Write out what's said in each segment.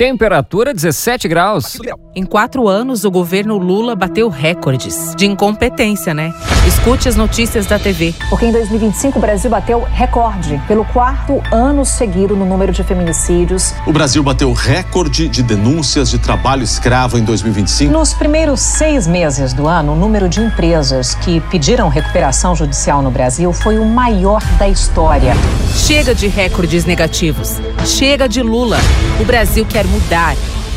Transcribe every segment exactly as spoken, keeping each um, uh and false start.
Temperatura dezessete graus. Em quatro anos, o governo Lula bateu recordes de incompetência, né? Escute as notícias da T V. Porque em dois mil e vinte e cinco o Brasil bateu recorde pelo quarto ano seguido no número de feminicídios. O Brasil bateu recorde de denúncias de trabalho escravo em dois mil e vinte e cinco. Nos primeiros seis meses do ano, o número de empresas que pediram recuperação judicial no Brasil foi o maior da história. Chega de recordes negativos. Chega de Lula. O Brasil quer mudar.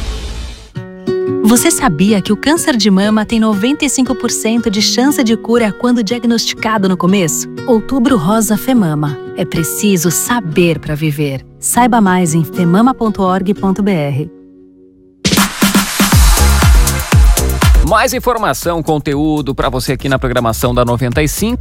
Você sabia que o câncer de mama tem noventa e cinco por cento de chance de cura quando diagnosticado no começo? Outubro Rosa Femama. É preciso saber para viver. Saiba mais em femama ponto org ponto br. Mais informação, conteúdo para você aqui na programação da noventa e cinco.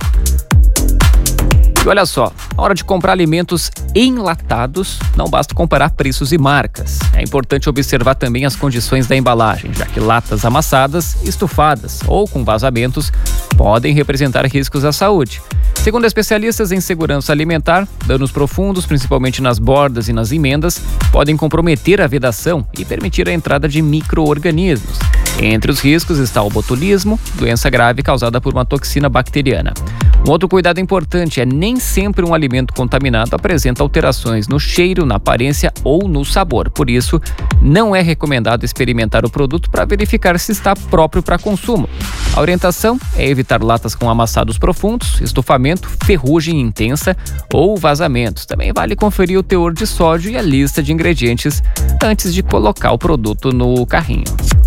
E olha só, na hora de comprar alimentos enlatados, não basta comparar preços e marcas. É importante observar também as condições da embalagem, já que latas amassadas, estufadas ou com vazamentos podem representar riscos à saúde. Segundo especialistas em segurança alimentar, danos profundos, principalmente nas bordas e nas emendas, podem comprometer a vedação e permitir a entrada de micro-organismos. Entre os riscos está o botulismo, doença grave causada por uma toxina bacteriana. Um outro cuidado importante é nem sempre um alimento contaminado apresenta alterações no cheiro, na aparência ou no sabor. Por isso, não é recomendado experimentar o produto para verificar se está próprio para consumo. A orientação é evitar latas com amassados profundos, estufamento, ferrugem intensa ou vazamentos. Também vale conferir o teor de sódio e a lista de ingredientes antes de colocar o produto no carrinho.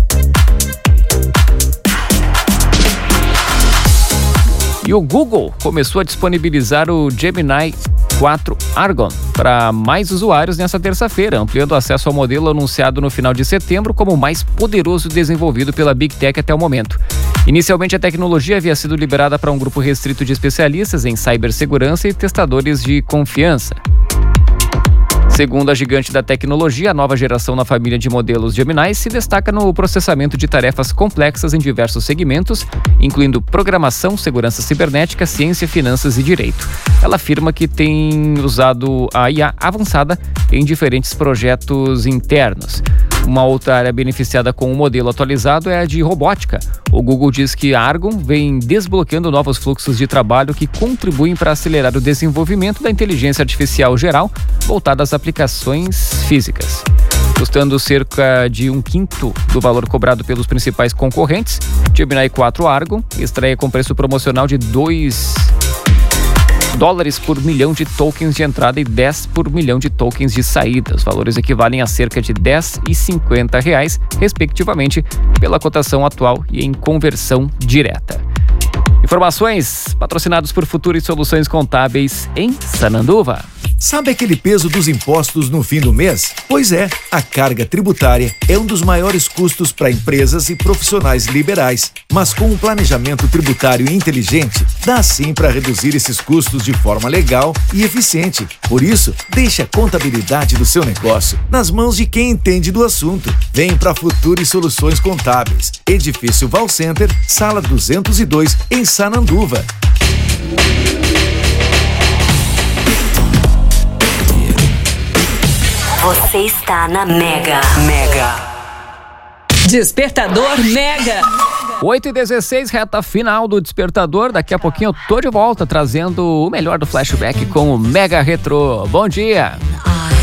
E o Google começou a disponibilizar o Gemini quatro Argon para mais usuários nesta terça-feira, ampliando o acesso ao modelo anunciado no final de setembro como o mais poderoso desenvolvido pela Big Tech até o momento. Inicialmente, a tecnologia havia sido liberada para um grupo restrito de especialistas em cibersegurança e testadores de confiança. Segundo a gigante da tecnologia, a nova geração na família de modelos Gemini se destaca no processamento de tarefas complexas em diversos segmentos, incluindo programação, segurança cibernética, ciência, finanças e direito. Ela afirma que tem usado a I A avançada em diferentes projetos internos. Uma outra área beneficiada com o modelo atualizado é a de robótica. O Google diz que a Argon vem desbloqueando novos fluxos de trabalho que contribuem para acelerar o desenvolvimento da inteligência artificial geral voltada às aplicações físicas. Custando cerca de um quinto do valor cobrado pelos principais concorrentes, Gemini quatro Argon estreia com preço promocional de dois dólares por milhão de tokens de entrada e dez por milhão de tokens de saída. Os valores equivalem a cerca de dez e cinquenta reais, respectivamente, pela cotação atual e em conversão direta. Informações patrocinados por Futuro e Soluções Contábeis em Sananduva. Sabe aquele peso dos impostos no fim do mês? Pois é, a carga tributária é um dos maiores custos para empresas e profissionais liberais. Mas com um planejamento tributário inteligente, dá sim para reduzir esses custos de forma legal e eficiente. Por isso, deixe a contabilidade do seu negócio nas mãos de quem entende do assunto. Vem para Futuro e Soluções Contábeis. Edifício Val Center, sala duzentos e dois, em Sananduva. Você está na Mega. Mega. Despertador Mega. oito e dezesseis, reta final do Despertador. Daqui a pouquinho eu tô de volta trazendo o melhor do flashback com o Mega Retro. Bom dia.